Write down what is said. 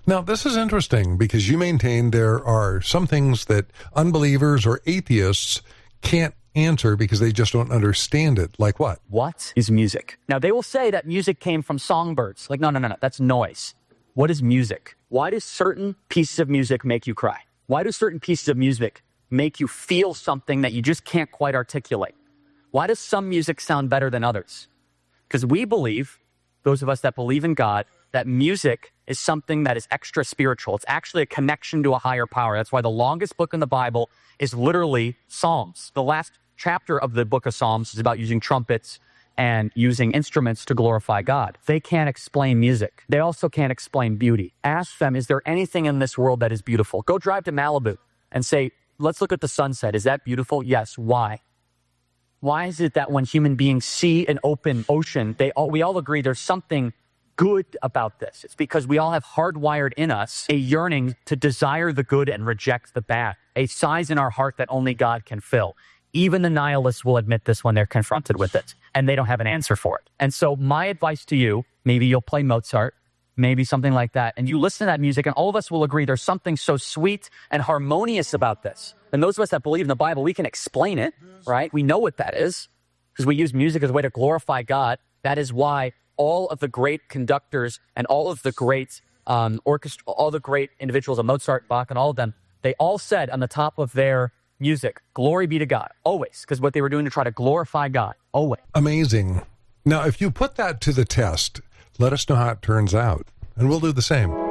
Now, this is interesting because you maintain there are some things that unbelievers or atheists can't answer because they just don't understand it. Like what? What is music? Now, they will say that music came from songbirds. Like, no, that's noise. What is music? Why do certain pieces of music make you cry? Why do certain pieces of music make you feel something that you just can't quite articulate? Why does some music sound better than others? Because we believe, those of us that believe in God, that music is something that is extra spiritual. It's actually a connection to a higher power. That's why the longest book in the Bible is literally Psalms. The last chapter of the book of Psalms is about using trumpets and using instruments to glorify God. They can't explain music. They also can't explain beauty. Ask them, is there anything in this world that is beautiful? Go drive to Malibu and say, let's look at the sunset. Is that beautiful? Yes. Why? Why is it that when human beings see an open ocean, we all agree there's something good about this? It's because we all have hardwired in us a yearning to desire the good and reject the bad, a size in our heart that only God can fill. Even the nihilists will admit this when they're confronted with it, and they don't have an answer for it. And so my advice to you, maybe you'll play Mozart, maybe something like that, and you listen to that music, and all of us will agree there's something so sweet and harmonious about this. And those of us that believe in the Bible, we can explain it, right? We know what that is, because we use music as a way to glorify God. That is why all of the great conductors and all of the great all the great individuals of Mozart, Bach, and all of them, they all said on the top of their music, glory be to God, always, because what they were doing to try to glorify God, always. Amazing. Now, if you put that to the test, let us know how it turns out, and we'll do the same.